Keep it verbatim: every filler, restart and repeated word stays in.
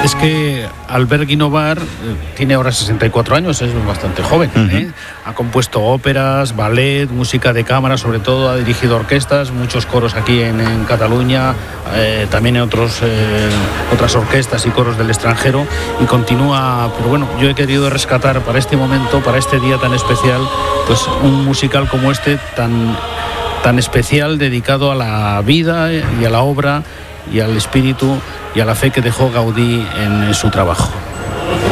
Es que Albert Guinovar eh, tiene ahora sesenta y cuatro años, es bastante joven. Uh-huh. ¿eh? Ha compuesto óperas, ballet, música de cámara, sobre todo ha dirigido orquestas, muchos coros aquí en, en Cataluña, eh, también en otros, eh, otras orquestas y coros del extranjero, y continúa. Pero bueno, yo he querido rescatar para este momento, para este día tan especial, pues un musical como este tan, tan especial, dedicado a la vida y a la obra y al espíritu y a la fe que dejó Gaudí en su trabajo.